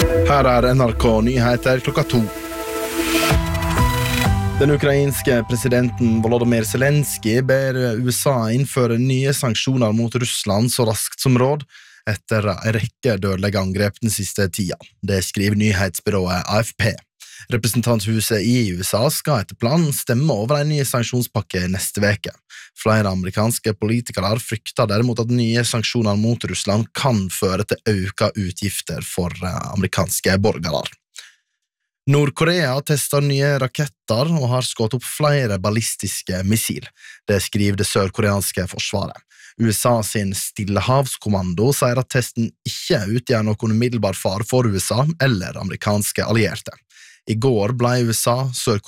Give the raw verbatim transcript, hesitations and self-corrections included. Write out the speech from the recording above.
Her er N R K Nyheter klokka to. Den ukrainske presidenten Volodymyr Zelensky ber U S A innføre nye sanksjoner mot Russland så raskt som råd, etter en rekke dødelige angrep den siste tida. Det skriver nyhetsbyrået A F P. Representanthuset i U S A skal etter planen stemme over en ny sanksjonspakke neste veke. Flere amerikanske politikere frykter derimot at nye sanksjoner mot Russland kan føre til økte utgifter for amerikanske borgere. Nord-Korea tester nye raketter og har skutt opp flere ballistiske missil. Det skriver det sørkoreanske forsvaret. U S A sin Stillehavskommando sier at testen ikke utgjør noen umiddelbar fare for U S A eller amerikanske allierte. I går ble U S A, Sør-Korea